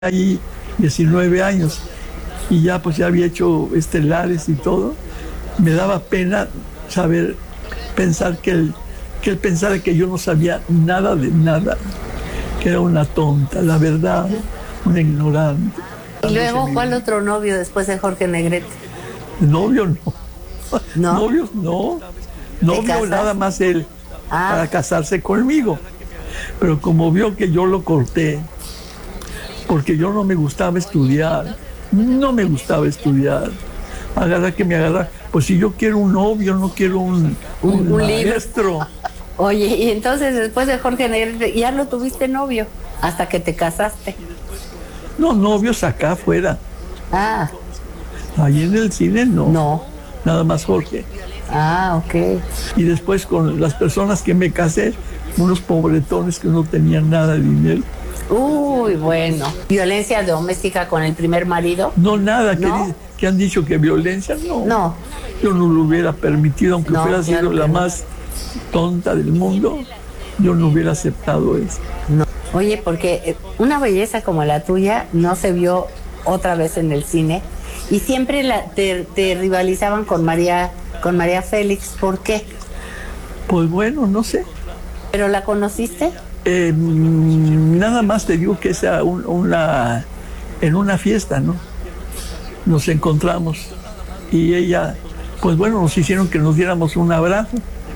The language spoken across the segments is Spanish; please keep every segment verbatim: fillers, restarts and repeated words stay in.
ahí diecinueve años y ya pues ya había hecho estelares y todo. Me daba pena saber, pensar que él, que él pensara que yo no sabía nada de nada, que era una tonta, la verdad, una ignorante. ¿Y luego cuál otro novio después de Jorge Negrete? Novio no. ¿No? Novios no. Novio nada más él, ah. para casarse conmigo. Pero como vio que yo lo corté, porque yo no me gustaba estudiar, no me gustaba estudiar, agarra que me agarra, pues si yo quiero un novio, no quiero un, un, un maestro. Libro. Oye, y entonces después de Jorge Negrete, ya no tuviste novio, hasta que te casaste. No, novios acá afuera. Ah. Allí en el cine no. No. Nada más Jorge. Ah, ok. Y después con las personas que me casé, unos pobretones que no tenían nada de dinero. Uy, bueno. ¿Violencia doméstica con el primer marido? No, nada. ¿No? Que, que han dicho que violencia, no. No. Yo no lo hubiera permitido, aunque no, hubiera claro sido la no. más tonta del mundo, yo no hubiera aceptado eso. No. Oye, porque una belleza como la tuya no se vio otra vez en el cine y siempre la, te, te rivalizaban con María, con María Félix. ¿Por qué? Pues bueno, no sé. ¿Pero la conociste? Eh, nada más te digo que esa un, una en una fiesta, ¿no? Nos encontramos y ella, pues bueno, nos hicieron que nos diéramos un abrazo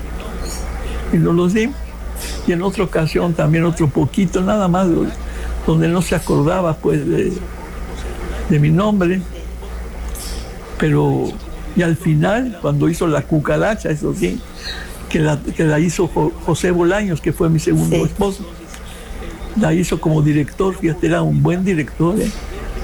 y nos los dimos. Y en otra ocasión también otro poquito, nada más, donde no se acordaba pues de, de mi nombre. Pero y al final, cuando hizo La Cucaracha, eso sí, que la, que la hizo Jo, José Bolaños, que fue mi segundo sí. esposo, la hizo como director, fíjate, era un buen director, ¿eh?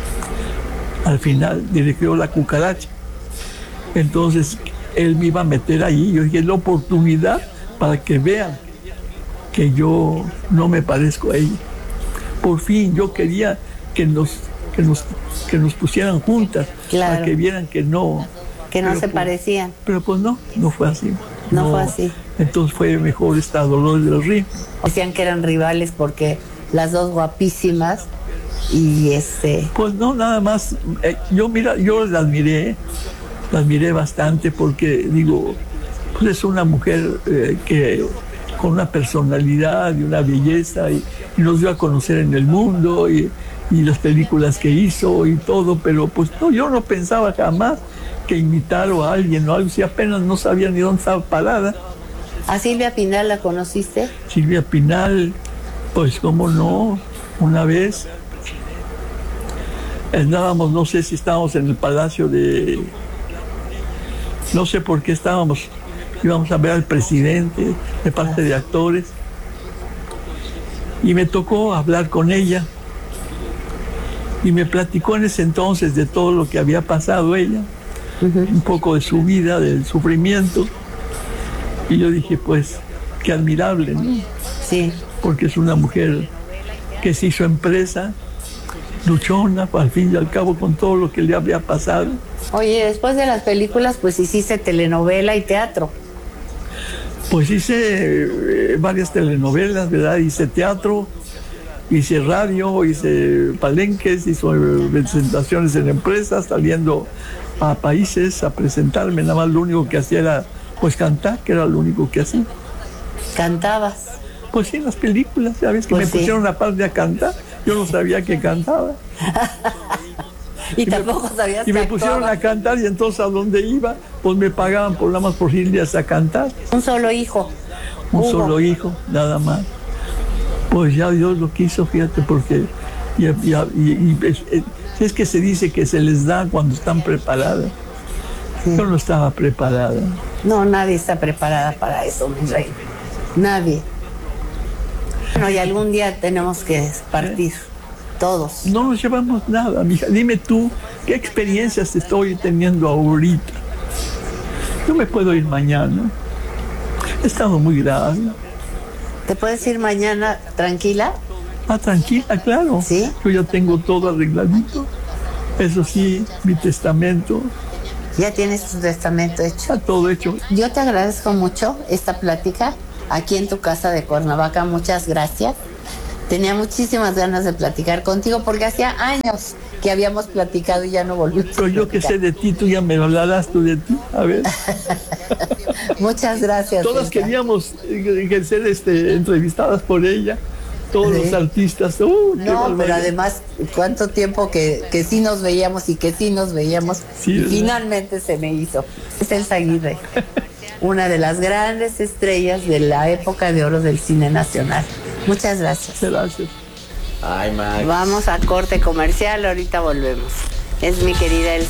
Al final dirigió La Cucaracha. Entonces él me iba a meter ahí, yo dije, es la oportunidad para que vean que yo no me parezco a ella. Por fin yo quería que nos, que nos, que nos pusieran juntas, claro. para que vieran que no. Que no pero, se pues, parecían. Pero pues no, no fue así. No, no fue así. Entonces fue mejor esta Dolores del Río. Decían que eran rivales porque las dos guapísimas y este... Pues no, nada más. Eh, yo mira, yo la admiré, la admiré bastante porque digo, pues es una mujer eh, que con una personalidad y una belleza y, y nos dio a conocer en el mundo y, y las películas que hizo y todo, pero pues no, yo no pensaba jamás que imitar a alguien o algo, si apenas no sabía ni dónde estaba parada. ¿A Silvia Pinal la conociste? Silvia Pinal, pues cómo no, una vez andábamos, no sé si estábamos en el Palacio de, no sé por qué estábamos, íbamos a ver al presidente de parte de actores y me tocó hablar con ella y me platicó en ese entonces de todo lo que había pasado ella, uh-huh. un poco de su vida, del sufrimiento, y yo dije, pues qué admirable, ¿no? Sí. Porque es una mujer que se hizo empresa, luchona, al fin y al cabo, con todo lo que le había pasado. Oye, después de las películas, pues hiciste telenovela y teatro. Pues hice eh, varias telenovelas, ¿verdad? Hice teatro, hice radio, hice palenques, hice eh, presentaciones en empresas, saliendo a países a presentarme. Nada más lo único que hacía era, pues, cantar, que era lo único que hacía. ¿Cantabas? Pues sí, en las películas, ¿sabes? Que pues me sí. pusieron una parte a cantar, yo no sabía que cantaba. Y, y tampoco me, sabías Y que me pusieron actuaba. a cantar y entonces a donde iba, pues me pagaban por nada más por irles a cantar. Un solo hijo. Un Hugo. solo hijo, nada más. Pues ya Dios lo quiso, fíjate, porque y, y, y, y, es, es que se dice que se les da cuando están preparadas. Sí. Yo no estaba preparada. No, nadie está preparada para eso, mi rey. Nadie. Bueno, y algún día tenemos que partir. ¿Eh? Todos. No nos llevamos nada, mija. Dime tú, ¿qué experiencias estoy teniendo ahorita? Yo me puedo ir mañana. He estado muy grave. ¿Te puedes ir mañana tranquila? Ah, tranquila, claro. ¿Sí? Yo ya tengo todo arregladito. Eso sí, mi testamento. ¿Ya tienes tu testamento hecho? Está todo hecho. Yo te agradezco mucho esta plática aquí en tu casa de Cuernavaca. Muchas gracias. Tenía muchísimas ganas de platicar contigo porque hacía años que habíamos platicado y ya no volvimos. Pero yo que sé de ti, tú ya me hablarás tú de ti. A ver. Muchas gracias. Todas Elsa. queríamos eh, ser este, entrevistadas por ella. Todos ¿Sí? los artistas. Uh, no, pero además, cuánto tiempo que, que sí nos veíamos y que sí nos veíamos. Sí, y finalmente se me hizo. Es Elsa Aguirre, una de las grandes estrellas de la época de oro del cine nacional. Muchas gracias. Gracias. Ay, Max. Vamos a corte comercial, ahorita volvemos. Es mi querida Elsa.